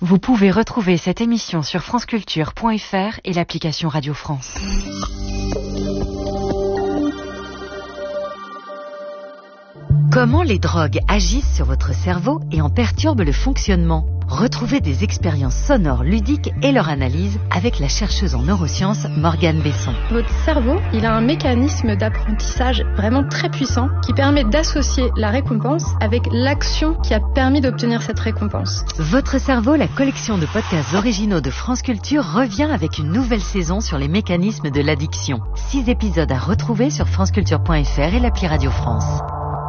Vous pouvez retrouver cette émission sur franceculture.fr et l'application Radio France. Comment les drogues agissent sur votre cerveau et en perturbent le fonctionnement? Retrouvez des expériences sonores ludiques et leur analyse avec la chercheuse en neurosciences Morgane Besson. Votre cerveau, il a un mécanisme d'apprentissage vraiment très puissant qui permet d'associer la récompense avec l'action qui a permis d'obtenir cette récompense. Votre cerveau, la collection de podcasts originaux de France Culture, revient avec une nouvelle saison sur les mécanismes de l'addiction. 6 épisodes à retrouver sur franceculture.fr et l'appli Radio France.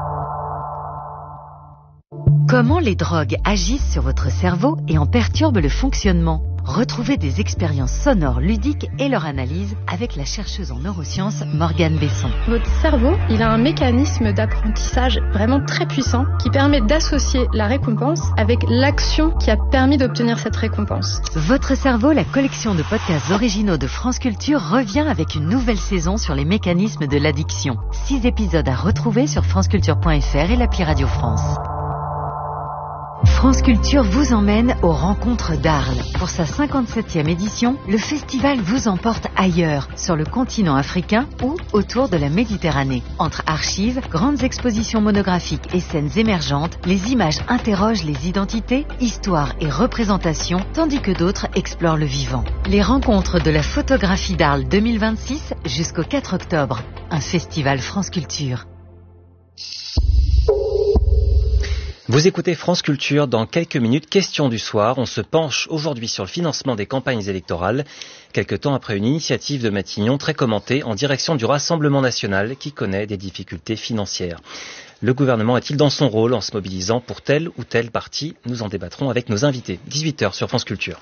Comment les drogues agissent sur votre cerveau et en perturbent le fonctionnement? Retrouvez des expériences sonores ludiques et leur analyse avec la chercheuse en neurosciences Morgane Besson. Votre cerveau, il a un mécanisme d'apprentissage vraiment très puissant qui permet d'associer la récompense avec l'action qui a permis d'obtenir cette récompense. Votre cerveau, la collection de podcasts originaux de France Culture, revient avec une nouvelle saison sur les mécanismes de l'addiction. 6 épisodes à retrouver sur franceculture.fr et l'appli Radio France. France Culture vous emmène aux rencontres d'Arles. Pour sa 57e édition, le festival vous emporte ailleurs, sur le continent africain ou autour de la Méditerranée. Entre archives, grandes expositions monographiques et scènes émergentes, les images interrogent les identités, histoires et représentations, tandis que d'autres explorent le vivant. Les rencontres de la photographie d'Arles 2026 jusqu'au 4 octobre. Un festival France Culture. Vous écoutez France Culture, dans quelques minutes, question du soir. On se penche aujourd'hui sur le financement des campagnes électorales, quelque temps après une initiative de Matignon très commentée en direction du Rassemblement national qui connaît des difficultés financières. Le gouvernement est-il dans son rôle en se mobilisant pour tel ou tel parti? Nous en débattrons avec nos invités. 18h sur France Culture.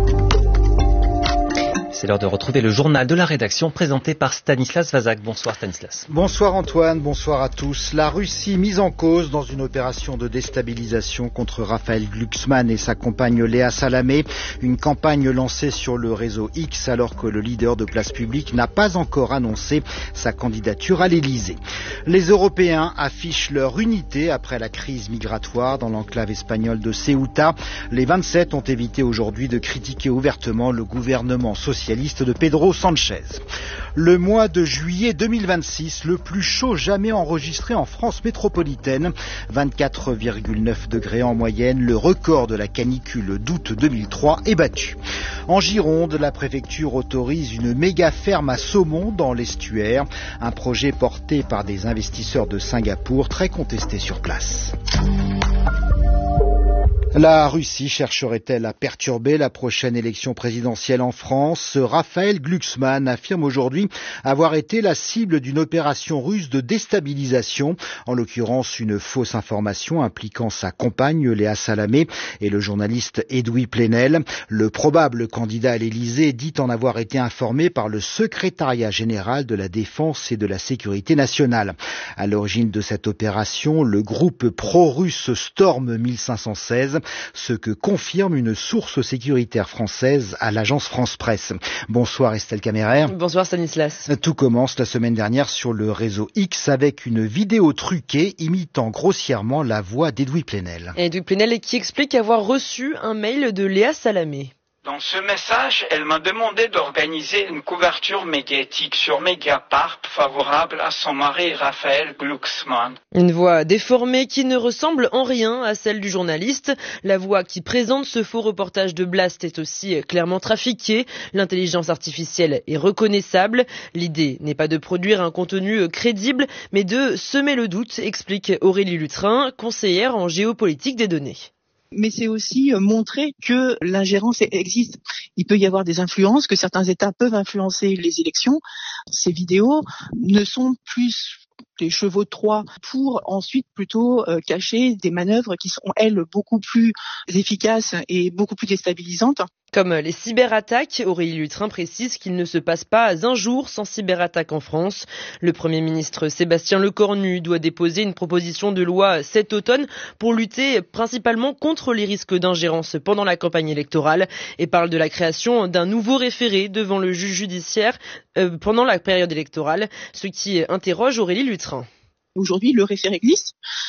C'est l'heure de retrouver le journal de la rédaction présenté par Stanislas Vazak. Bonsoir Stanislas. Bonsoir Antoine, bonsoir à tous. La Russie mise en cause dans une opération de déstabilisation contre Raphaël Glucksmann et sa compagne Léa Salamé. Une campagne lancée sur le réseau X alors que le leader de Place Publique n'a pas encore annoncé sa candidature à l'Elysée. Les Européens affichent leur unité après la crise migratoire dans l'enclave espagnole de Ceuta. Les 27 ont évité aujourd'hui de critiquer ouvertement le gouvernement socialiste de Pedro Sanchez. Le mois de juillet 2026, le plus chaud jamais enregistré en France métropolitaine. 24,9 degrés en moyenne, le record de la canicule d'août 2003 est battu. En Gironde, la préfecture autorise une méga ferme à saumon dans l'estuaire. Un projet porté par des investisseurs de Singapour très contesté sur place. La Russie chercherait-elle à perturber la prochaine élection présidentielle en France? Raphaël Glucksmann affirme aujourd'hui avoir été la cible d'une opération russe de déstabilisation, en l'occurrence une fausse information impliquant sa compagne Léa Salamé et le journaliste Edoui Plenel. Le probable candidat à l'Elysée dit en avoir été informé par le secrétariat général de la Défense et de la Sécurité nationale. À l'origine de cette opération, le groupe pro-russe Storm 1516, ce que confirme une source sécuritaire française à l'agence France Presse. Bonsoir Estelle Caméraire. Bonsoir Stanislas. Tout commence la semaine dernière sur le réseau X avec une vidéo truquée imitant grossièrement la voix d'Edoui Plenel. Edoui Plenel qui explique avoir reçu un mail de Léa Salamé. Dans ce message, elle m'a demandé d'organiser une couverture médiatique sur Mediapart favorable à son mari Raphaël Glucksmann. Une voix déformée qui ne ressemble en rien à celle du journaliste. La voix qui présente ce faux reportage de Blast est aussi clairement trafiquée. L'intelligence artificielle est reconnaissable. L'idée n'est pas de produire un contenu crédible, mais de semer le doute, explique Aurélie Lutrin, conseillère en géopolitique des données. Mais c'est aussi montrer que l'ingérence existe. Il peut y avoir des influences, que certains États peuvent influencer les élections. Ces vidéos ne sont plus des chevaux de Troie pour ensuite plutôt cacher des manœuvres qui sont, elles, beaucoup plus efficaces et beaucoup plus déstabilisantes. Comme les cyberattaques, Aurélie Lutrin précise qu'il ne se passe pas un jour sans cyberattaque en France. Le Premier ministre Sébastien Lecornu doit déposer une proposition de loi cet automne pour lutter principalement contre les risques d'ingérence pendant la campagne électorale et parle de la création d'un nouveau référé devant le juge judiciaire pendant la période électorale, ce qui interroge Aurélie Lutrin. Aujourd'hui, le référé glisse.